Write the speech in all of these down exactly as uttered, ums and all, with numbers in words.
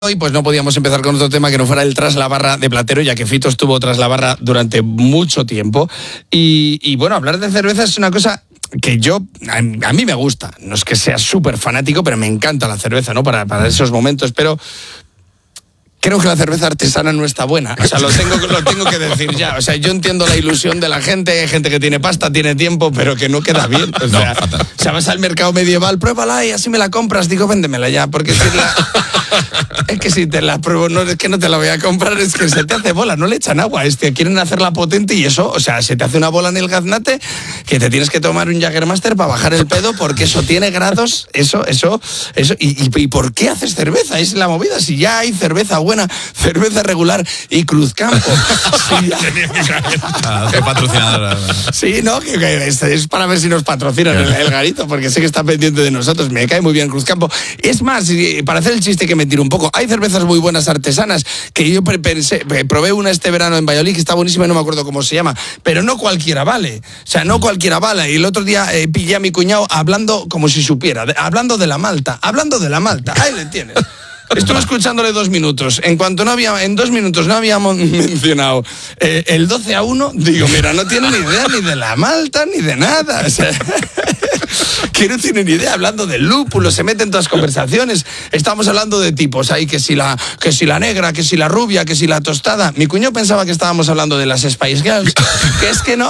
Hoy pues no podíamos empezar con otro tema que no fuera el tras la barra de Platero, ya que Fito estuvo tras la barra durante mucho tiempo. Y, y bueno, hablar de cerveza es una cosa que yo, a, a mí me gusta. No es que sea súper fanático, pero me encanta la cerveza, ¿no? Para, para esos momentos, pero creo que la cerveza artesana no está buena. O sea, lo tengo, lo tengo que decir ya. O sea, yo entiendo la ilusión de la gente, hay gente que tiene pasta, tiene tiempo, pero que no queda bien. O sea, no, o sea vas al mercado medieval, pruébala y así me la compras. Digo, véndemela ya, porque si la... Es que si te la pruebo, no es que no te la voy a comprar, es que se te hace bola, no le echan agua, es que quieren hacerla potente y eso, o sea, se te hace una bola en el gaznate que te tienes que tomar un Jägermeister para bajar el pedo porque eso tiene grados, eso, eso, eso, y, y, y ¿por qué haces cerveza? Es la movida, si ya hay cerveza buena, cerveza regular y Cruzcampo. Sí, ah, qué patrocinadora. Sí, no, que, que es, es para ver si nos patrocinan el, el garito, porque sé que está pendiente de nosotros, me cae muy bien Cruzcampo. Es más, para hacer el chiste que me tiro un poco, hay cervezas muy buenas artesanas que yo pensé, probé una este verano en Valladolid que está buenísima y no me acuerdo cómo se llama, pero no cualquiera vale, o sea, no cualquiera vale. Y el otro día eh, pillé a mi cuñado hablando como si supiera, de, hablando de la malta, hablando de la malta, ahí le tienes. Estuve escuchándole dos minutos. En cuanto no había, en dos minutos no habíamos mencionado eh, el doce a uno, digo, mira, no tiene ni idea ni de la malta ni de nada. O sea, que no tiene ni idea, hablando del lúpulo, se mete en todas las conversaciones. Estamos hablando de tipos ahí, que si la, que si la negra, que si la rubia, que si la tostada. Mi cuñado pensaba que estábamos hablando de las Spice Girls, que es que no...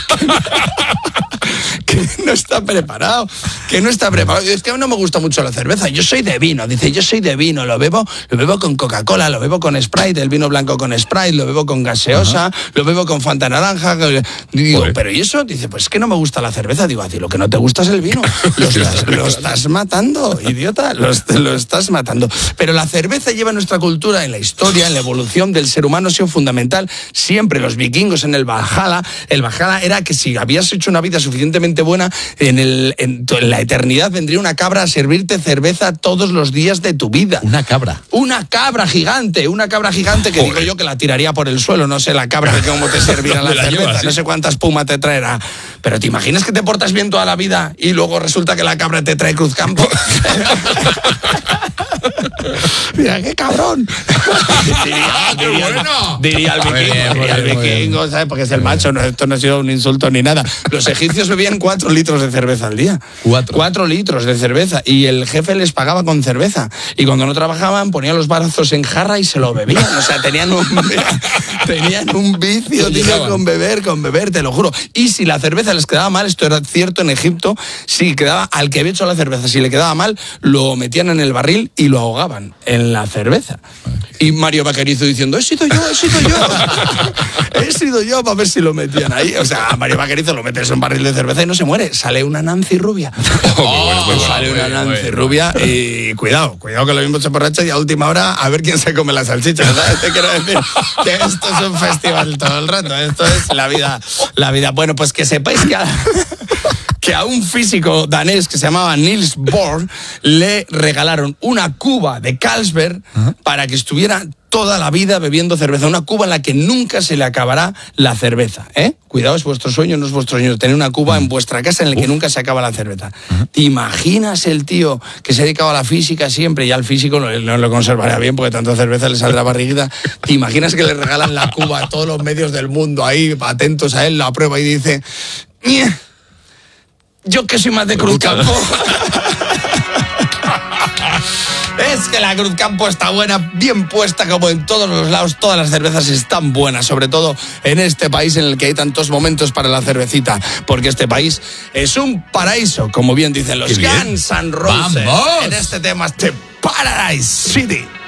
que no está preparado, que no está preparado. Es que a mí no me gusta mucho la cerveza, yo soy de vino, dice, yo soy de vino, lo bebo, lo bebo con Coca-Cola, lo bebo con Sprite, el vino blanco con Sprite, lo bebo con gaseosa, uh-huh. lo bebo con Fanta naranja. Digo, Joder. Pero ¿y eso? Dice, pues es que no me gusta la cerveza. Digo, a ti lo que no te gusta es el vino, lo estás, lo estás matando, idiota, lo, lo estás matando. Pero la cerveza lleva en nuestra cultura, en la historia, en la evolución del ser humano, ha sido fundamental. Siempre los vikingos en el Valhalla, el Valhalla era que si habías hecho una vida suficientemente buena, en, el, en, en la eternidad vendría una cabra a servirte cerveza todos los días de tu vida. Una cabra. Una cabra gigante, una cabra gigante que Joder. digo yo que la tiraría por el suelo, no sé la cabra de cómo te servirá la, la cerveza, lleva, ¿sí? No sé cuánta espuma te traerá. Pero ¿te imaginas que te portas bien toda la vida y luego resulta que la cabra te trae Cruzcampo? Mira, qué cabrón. Diría, ¡Ah, qué diría, bueno! Diría el vikingo, bien, diría el vikingo, ¿sabes? Porque es el macho, no, esto no ha sido un insulto ni nada. Los egipcios bebían cuatro litros de cerveza al día. Cuatro. Cuatro litros de cerveza. Y el jefe les pagaba con cerveza. Y cuando no trabajaban, ponían los brazos en jarra y se lo bebían. O sea, tenían un, tenían un vicio, tío, con beber, con beber, te lo juro. Y si la cerveza les quedaba mal, esto era cierto en Egipto, si quedaba, al que había hecho la cerveza, si le quedaba mal, lo metían en el barril y lo ahogaban en la cerveza. Y Mario Vaquerizo diciendo, he sido yo, he sido yo. He sido yo, para ver si lo metían ahí. O sea, Mario Vaquerizo lo metes en un barril de cerveza y no se muere. Sale una Nancy rubia. Oh, bueno, pues sale una Nancy bueno. rubia y cuidado, cuidado que lo mismo se borracha y a última hora a ver quién se come la salchicha, ¿sabes? Te quiero decir que esto es un festival todo el rato. Esto es la vida, la vida. Bueno, pues que sepáis que... A... que a un físico danés que se llamaba Niels Bohr le regalaron una cuba de Carlsberg uh-huh. para que estuviera toda la vida bebiendo cerveza. Una cuba en la que nunca se le acabará la cerveza, ¿eh? Cuidado, es vuestro sueño, no es vuestro sueño. Tener una cuba uh-huh. en vuestra casa en la que Uf. nunca se acaba la cerveza. Uh-huh. ¿Te imaginas el tío que se ha dedicado a la física siempre y al físico no, no lo conservaría bien porque tanta cerveza le saldrá barriguita? ¿Te imaginas que le regalan la cuba a todos los medios del mundo ahí, atentos a él, la prueba y dice... ¡Nie! Yo que soy más de Cruzcampo. Es que la Cruzcampo está buena, bien puesta como en todos los lados. Todas las cervezas están buenas, sobre todo en este país en el que hay tantos momentos para la cervecita. Porque este país es un paraíso, como bien dicen los Guns N' Roses. ¡Vamos! En este tema, este Paradise City.